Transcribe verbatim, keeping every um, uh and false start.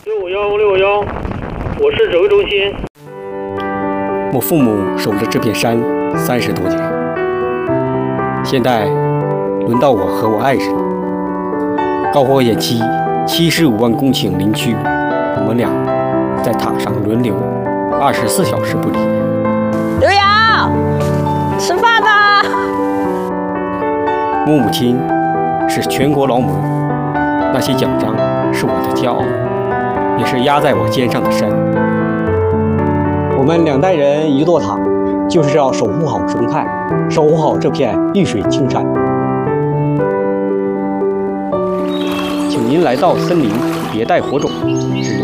六五幺六五幺，我是指挥中心。 我父母守着这片山三十多年，现在轮到我和我爱人。高火野期七十五万公顷林区，我们俩在塔上轮流，二十四小时不离。 刘洋，吃饭啦！ 我母亲是全国劳模，那些奖章是我的骄傲，也是压在我肩上的山。我们两代人一座塔，就是要守护好生态，守护好这片绿水青山。请您来到森林，别带火种，只